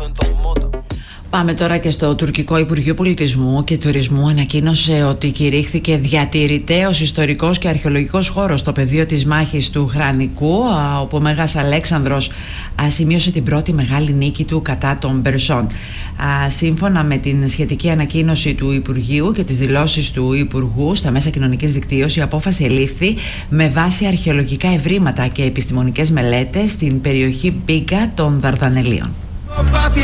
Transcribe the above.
Πάμε τώρα και στο τουρκικό Υπουργείο Πολιτισμού και Τουρισμού. Ανακοίνωσε ότι κηρύχθηκε διατηρητέος ιστορικός και αρχαιολογικός χώρος στο πεδίο της μάχης του Χρανικού, όπου ο Μέγας Αλέξανδρος σημείωσε την πρώτη μεγάλη νίκη του κατά των Περσών. Σύμφωνα με την σχετική ανακοίνωση του Υπουργείου και τις δηλώσεις του Υπουργού στα μέσα κοινωνικής δικτύωσης, η απόφαση ελήφθη με βάση αρχαιολογικά ευρήματα και επιστημονικές μελέτες στην περιοχή Μπίγκα των Δαρδανελίων.